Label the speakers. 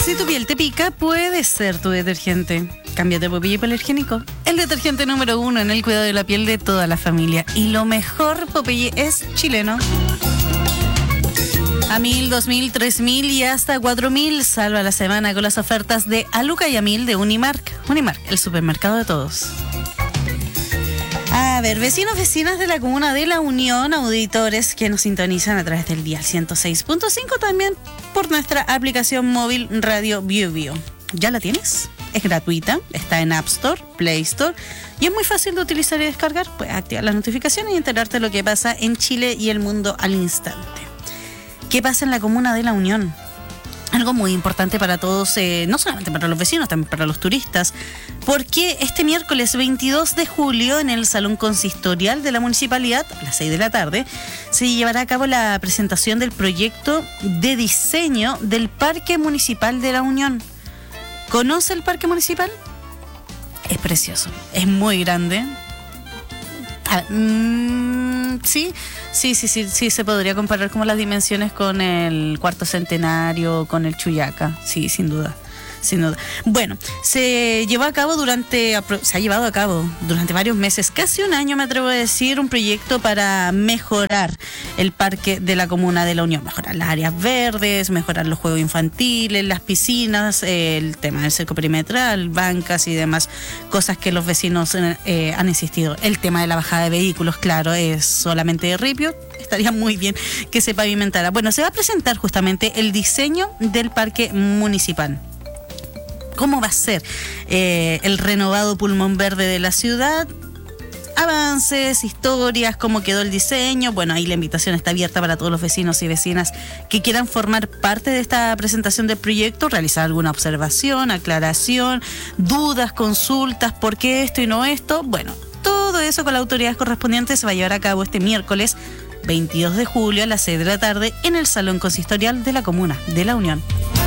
Speaker 1: Si tu piel te pica, puede ser tu detergente. Cámbiate Popeye hipoalergénico. El detergente número 1 en el cuidado de la piel de toda la familia. Y lo mejor, Popeye es chileno. A 1.000, 2.000, 3.000 y hasta 4.000 salva la semana con las ofertas de Aluca y a 1.000 de Unimark. Unimark, el supermercado de todos. A ver, vecinas de la comuna de La Unión, auditores que nos sintonizan a través del dial 106.5, también por nuestra aplicación móvil Radio BioBio. ¿Ya la tienes? Es gratuita, está en App Store, Play Store y es muy fácil de utilizar y descargar. Puedes activar las notificaciones y enterarte de lo que pasa en Chile y el mundo al instante. ¿Qué pasa en la comuna de La Unión? Algo muy importante para todos, no solamente para los vecinos, también para los turistas, porque este miércoles 22 de julio en el Salón Consistorial de la Municipalidad, a las 6 de la tarde, se llevará a cabo la presentación del proyecto de diseño del Parque Municipal de La Unión. ¿Conoce el Parque Municipal? Es precioso, es muy grande. Sí, se podría comparar como las dimensiones con el Cuarto Centenario, con el Chuyaca, sí, sin duda. Bueno, se ha llevado a cabo durante varios meses, casi un año me atrevo a decir, un proyecto para mejorar el parque de la comuna de La Unión, mejorar las áreas verdes, mejorar los juegos infantiles, las piscinas, el tema del cerco perimetral, bancas y demás cosas que los vecinos han insistido. El tema de la bajada de vehículos, claro, es solamente de ripio. Estaría muy bien que se pavimentara. Bueno, se va a presentar justamente el diseño del parque municipal. ¿Cómo va a ser el renovado pulmón verde de la ciudad? Avances, historias, cómo quedó el diseño. Bueno, ahí la invitación está abierta para todos los vecinos y vecinas que quieran formar parte de esta presentación del proyecto, realizar alguna observación, aclaración, dudas, consultas, ¿por qué esto y no esto? Bueno, todo eso con las autoridades correspondientes se va a llevar a cabo este miércoles 22 de julio a las 6 de la tarde en el Salón Consistorial de la Comuna de La Unión.